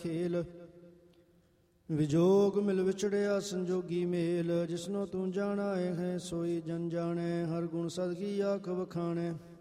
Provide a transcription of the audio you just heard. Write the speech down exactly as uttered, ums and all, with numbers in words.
ਖੇਲ। ਵਿਜੋਗ ਮਿਲ ਵਿਛੜਿਆ ਸੰਜੋਗੀ ਮੇਲ, ਜਿਸਨੋ ਤੂੰ ਜਾਣਾ ਹੈ ਸੋਈ ਜਨ ਜਾਣੈ। ਹਰ ਗੁਣ ਸਦਕੀ ਆਖ ਵਖਾਣੈ।